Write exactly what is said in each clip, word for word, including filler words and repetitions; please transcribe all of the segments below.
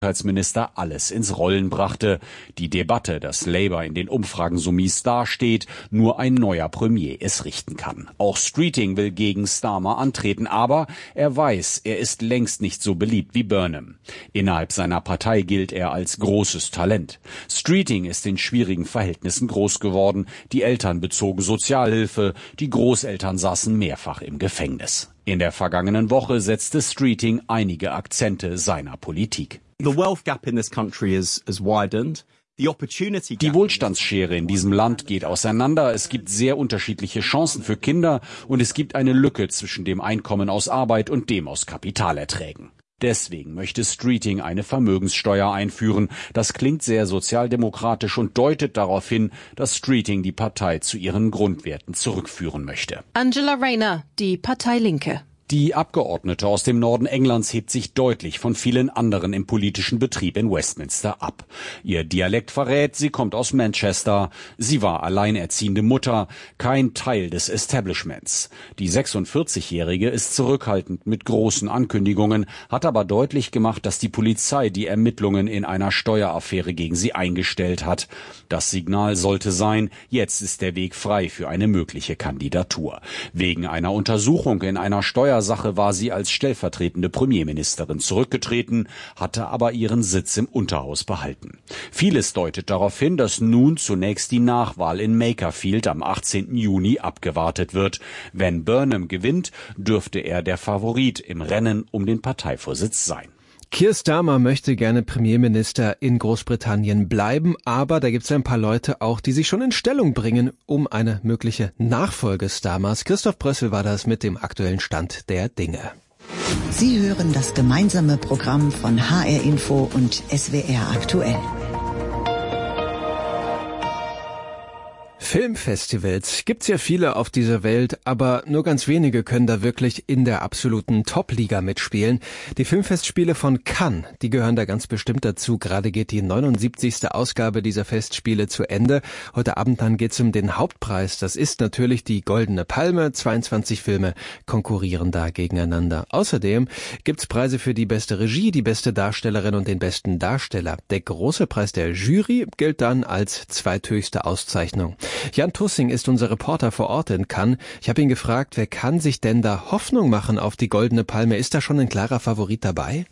Gesundheitsminister alles ins Rollen brachte. Die Debatte, dass Labour in den Umfragen so mies dasteht, nur ein neuer Premier es richten kann. Auch Streeting will gegen Starmer antreten, aber er weiß, er ist längst nicht so beliebt wie Burnham. Innerhalb seiner Partei gilt er als großes Talent. Streeting ist in schwierigen Verhältnissen groß geworden. Die Eltern bezogen Sozialhilfe, die Großeltern saßen mehrfach im Gefängnis. In der vergangenen Woche setzte Streeting einige Akzente seiner Politik. The wealth gap in this country is, is widened. Die Wohlstandsschere in diesem Land geht auseinander. Es gibt sehr unterschiedliche Chancen für Kinder und es gibt eine Lücke zwischen dem Einkommen aus Arbeit und dem aus Kapitalerträgen. Deswegen möchte Streeting eine Vermögenssteuer einführen. Das klingt sehr sozialdemokratisch und deutet darauf hin, dass Streeting die Partei zu ihren Grundwerten zurückführen möchte. Angela Rayner, die Partei Linke. Die Abgeordnete aus dem Norden Englands hebt sich deutlich von vielen anderen im politischen Betrieb in Westminster ab. Ihr Dialekt verrät, sie kommt aus Manchester. Sie war alleinerziehende Mutter, kein Teil des Establishments. Die sechsundvierzigjährige ist zurückhaltend mit großen Ankündigungen, hat aber deutlich gemacht, dass die Polizei die Ermittlungen in einer Steueraffäre gegen sie eingestellt hat. Das Signal sollte sein, jetzt ist der Weg frei für eine mögliche Kandidatur. Wegen einer Untersuchung in einer Steuer Sache war sie als stellvertretende Premierministerin zurückgetreten, hatte aber ihren Sitz im Unterhaus behalten. Vieles deutet darauf hin, dass nun zunächst die Nachwahl in Makerfield am achtzehnten Juni abgewartet wird. Wenn Burnham gewinnt, dürfte er der Favorit im Rennen um den Parteivorsitz sein. Keir Starmer möchte gerne Premierminister in Großbritannien bleiben, aber da gibt es ein paar Leute auch, die sich schon in Stellung bringen, um eine mögliche Nachfolge Starmers. Christoph Brössel war das mit dem aktuellen Stand der Dinge. Sie hören das gemeinsame Programm von H R Info und S W R aktuell. Filmfestivals gibt's ja viele auf dieser Welt, aber nur ganz wenige können da wirklich in der absoluten Top-Liga mitspielen. Die Filmfestspiele von Cannes, die gehören da ganz bestimmt dazu. Gerade geht die neunundsiebzigste Ausgabe dieser Festspiele zu Ende. Heute Abend dann geht's um den Hauptpreis. Das ist natürlich die Goldene Palme. zweiundzwanzig Filme konkurrieren da gegeneinander. Außerdem gibt's Preise für die beste Regie, die beste Darstellerin und den besten Darsteller. Der große Preis der Jury gilt dann als zweithöchste Auszeichnung. Jan Tussing ist unser Reporter vor Ort in Cannes. Ich habe ihn gefragt, wer kann sich denn da Hoffnung machen auf die Goldene Palme? Ist da schon ein klarer Favorit dabei?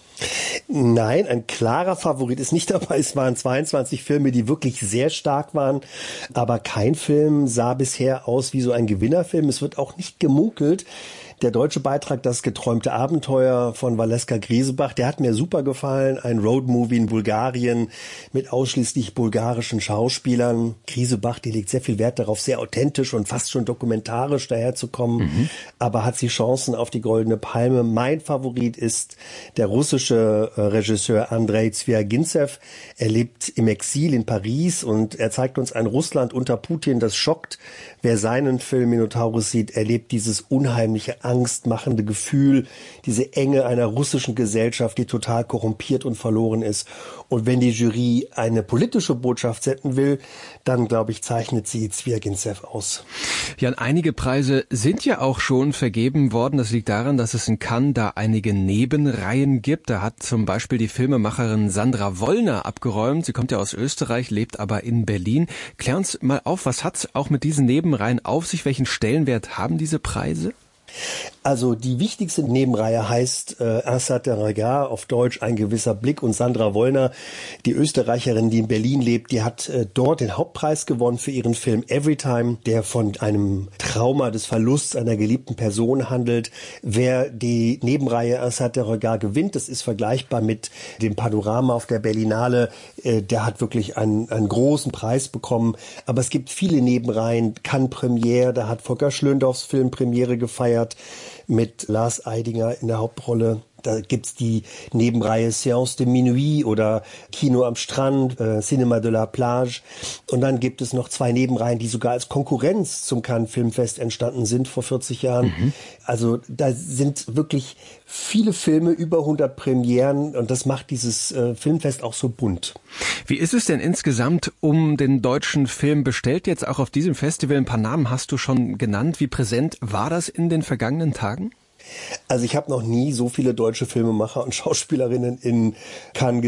Nein, ein klarer Favorit ist nicht dabei. Es waren zweiundzwanzig Filme, die wirklich sehr stark waren. Aber kein Film sah bisher aus wie so ein Gewinnerfilm. Es wird auch nicht gemunkelt. Der deutsche Beitrag, das geträumte Abenteuer von Valeska Griesebach, der hat mir super gefallen. Ein Roadmovie in Bulgarien mit ausschließlich bulgarischen Schauspielern. Griesebach, die legt sehr viel Wert darauf, sehr authentisch und fast schon dokumentarisch daherzukommen. Mhm. Aber hat sie Chancen auf die Goldene Palme. Mein Favorit ist der russische Regisseur Andrei Zvyagintsev. Er lebt im Exil in Paris und er zeigt uns ein Russland unter Putin, das schockt. Wer seinen Film Minotaurus sieht, erlebt dieses unheimliche, angstmachende Gefühl, diese Enge einer russischen Gesellschaft, die total korrumpiert und verloren ist. Und wenn die Jury eine politische Botschaft senden will, dann, glaube ich, zeichnet sie Zvyagintsev aus. Jan, einige Preise sind ja auch schon vergeben worden. Das liegt daran, dass es in Cannes da einige Nebenreihen gibt. Da hat zum Beispiel die Filmemacherin Sandra Wollner abgeräumt. Sie kommt ja aus Österreich, lebt aber in Berlin. Klär uns mal auf, was hat's auch mit diesen Nebenreihen auf sich? Welchen Stellenwert haben diese Preise? Also die wichtigste Nebenreihe heißt äh, Un certain regard, auf Deutsch ein gewisser Blick. Und Sandra Wollner, die Österreicherin, die in Berlin lebt, die hat äh, dort den Hauptpreis gewonnen für ihren Film Everytime, der von einem Trauma des Verlusts einer geliebten Person handelt. Wer die Nebenreihe Un certain regard gewinnt, das ist vergleichbar mit dem Panorama auf der Berlinale, äh, der hat wirklich einen, einen großen Preis bekommen. Aber es gibt viele Nebenreihen. Cannes Premiere, da hat Volker Schlöndorffs Film Premiere gefeiert mit Lars Eidinger in der Hauptrolle. Da gibt's die Nebenreihe Séance de Minuit oder Kino am Strand, äh, Cinéma de la Plage. Und dann gibt es noch zwei Nebenreihen, die sogar als Konkurrenz zum Cannes Filmfest entstanden sind vor vierzig Jahren. Mhm. Also da sind wirklich viele Filme, über hundert Premieren, und das macht dieses äh, Filmfest auch so bunt. Wie ist es denn insgesamt um den deutschen Film bestellt? Jetzt auch auf diesem Festival, ein paar Namen hast du schon genannt. Wie präsent war das in den vergangenen Tagen? Also ich habe noch nie so viele deutsche Filmemacher und Schauspielerinnen in Cannes